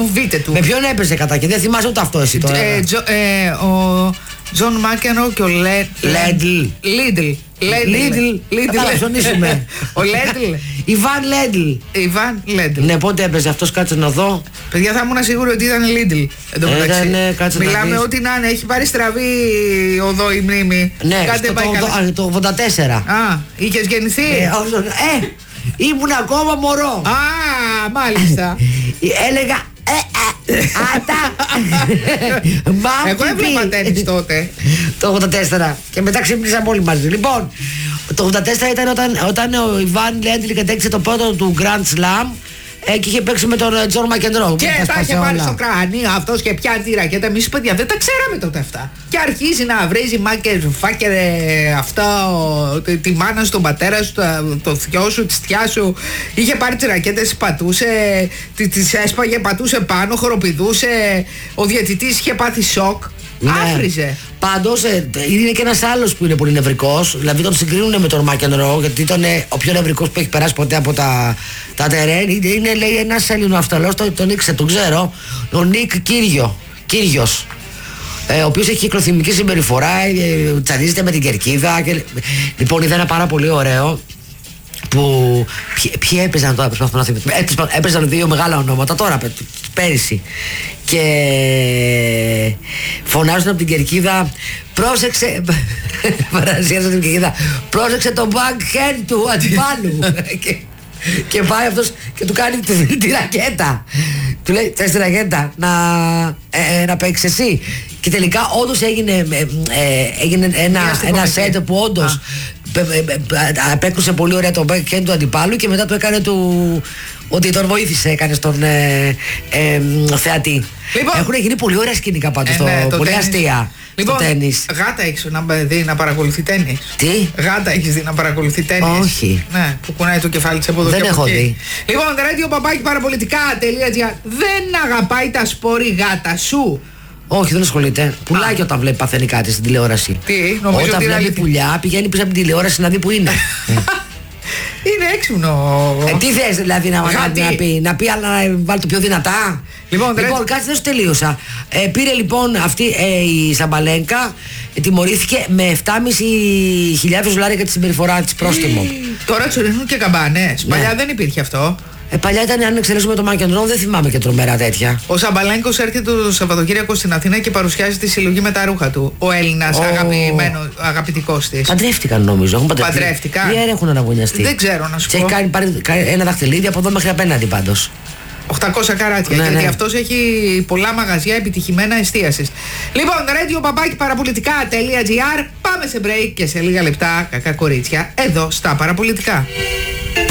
μου βείτε του. Με ποιον έπαιζε κατά και δεν θυμάσαι ούτε αυτό εσύ τώρα. Ο Τζον Μάκενρο και ο Λέντλ. Καλά, ψωνίσουμε. Ο Λέντλ. Ιβάν Λέντλ. Ναι, Ναι, πότε έπαιζε αυτός, κάτσε να δω. παιδιά, θα ήμουν σίγουρο ότι ήταν Λίντλ. Μιλάμε ότι να είναι, έχει πάρει στραβή οδό η μνήμη. Ναι, το 84. Είχες γεννηθεί. Ήμουν ακόμα μωρό. Μάλιστα. Έλεγα άτα. Εγώ έβλεπα τένις τότε. Το 84. Και μετά ξύπνησαμε όλοι μαζί. Λοιπόν, το 84 ήταν όταν ο Ιβάν Λέντλ κατέκτησε το πρώτο του Grand Slam και είχε παίξει με τον Τζον Μακεντρό. Και τα είχε πάρει στο κρανίο αυτός και πιάνει τη ρακέτα. Εμείς παιδιά δεν τα ξέραμε τότε αυτά. Και αρχίζει να βρίζει μάκερ, φάκερ, αυτό, τη μάνα σου, τον πατέρα σου, το θειό σου, τη θιά σου. Είχε πάρει τις ρακέτες, πατούσε, τις έσπαγε, πατούσε πάνω, χοροπηδούσε. Ο διαιτητής είχε πάθει σοκ. Ναι. Άφριζε. Πάντως είναι και ένας άλλος που είναι πολύ νευρικός. Δηλαδή τον συγκρίνουν με τον Μακενρό, γιατί ήταν ο πιο νευρικός που έχει περάσει ποτέ από τα τερέν. Είναι, λέει, ένας Έλληνο-Αυστραλός, τον ήξερε, τον ξέρω. Ο Νίκ Κύριος. Ο οποίος έχει κυκλοθυμική συμπεριφορά, τσαντίζεται με την κερκίδα. Λοιπόν, είδα ένα πάρα πολύ ωραίο. Που ποιοι έπαιζαν τώρα, προσπαθώ να θυμηθώ. Έπαιζαν δύο μεγάλα ονόματα τώρα, πέρυσι. Και φωνάζουν από την κερκίδα, πρόσεξε. Παρασίασαν την κερκίδα, πρόσεξε το backhand του αντιπάλου. Και πάει αυτός και του κάνει τη ρακέτα. Του λέει, θες τη ρακέτα να παίξεις εσύ. Και τελικά όντως έγινε ένα σετ που όντως απέκρουσε πολύ ωραία το backhand του αντιπάλου και μετά του έκανε ότι τον βοήθησε, έκανε στον θεατή. Λοιπόν, έχουν γίνει πολύ ωραία σκηνικά πάντως, πολύ αστεία. Λοιπόν, στο τένις. Γάτα έχεις δει να παρακολουθεί τένις? Τι? Γάτα έχεις δει να παρακολουθεί τένις? Όχι. Ναι, που κουνάει το κεφάλι της από εδώ δεν και από εκεί. Δει. Λοιπόν, radio-papaki-parapolitica.gr. Δεν αγαπάει τα σπόρη γάτα σου? Όχι, δεν ασχολείται. Πουλάει και όταν βλέπει παθαίνει κάτι στην τηλεόραση. Τι, νομίζω όταν ότι βλέπει πουλιά, πηγαίνει πίσω από την τηλεόραση να δει που είναι. Είναι έξυπνο. Τι θες δηλαδή να πει, αλλά να βάλει το πιο δυνατά. Λοιπόν, κάτσε, δεν σου τελείωσα. Πήρε λοιπόν αυτή η Σαμπαλένκα, τιμωρήθηκε με $7.500 για τη συμπεριφορά της πρόστιμο. Τώρα του ρίχνουν και καμπάνες. Παλιά δεν υπήρχε αυτό. Παλιά ήταν, αν εξαιρέσουμε το Μακεντρό, δεν θυμάμαι και τρομερά τέτοια. Ο Σαμπαλένκος έρχεται το Σαββατοκύριακο στην Αθήνα και παρουσιάζει τη συλλογή με τα ρούχα του. Ο Έλληνας αγαπητικός της. Παντρεύτηκαν νομίζω. Έχουν παντρεύτηκαν. Ή έχουν αναγωνιαστεί. Δεν ξέρω να σου πω. Έχει κάνει ένα δαχτυλίδι από εδώ μέχρι απέναντι πάντως. 800 καράτια. Ναι, γιατί αυτός έχει πολλά μαγαζιά επιτυχημένα εστίασης. Λοιπόν, radio-papaki-parapolitica.gr. Πάμε σε break και σε λίγα λεπτά, κακά κορίτσια, εδώ στα Παραπολιτικά.